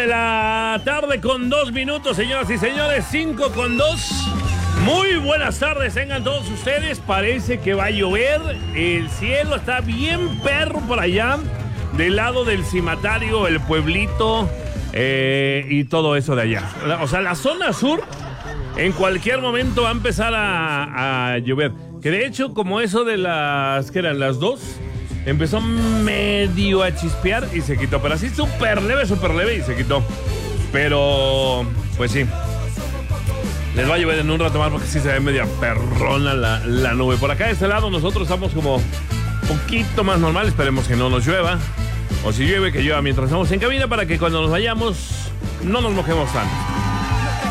de la tarde con 2 minutos, señoras y señores, 5 con 2. Muy buenas tardes, tengan todos ustedes. Parece que va a llover. El cielo está bien perro por allá, del lado del cimatario, el pueblito y todo eso de allá. O sea, la zona sur, en cualquier momento va a empezar a llover. Que de hecho, como eso de las, ¿qué eran? Las 2, empezó medio a chispear y se quitó. Pero así súper leve y se quitó. Pero, pues sí, les va a llover en un rato más porque sí se ve media perrona la nube. Por acá de este lado nosotros estamos como poquito más normal. Esperemos que no nos llueva. O si llueve, que llueva mientras estamos en cabina para que cuando nos vayamos no nos mojemos tanto.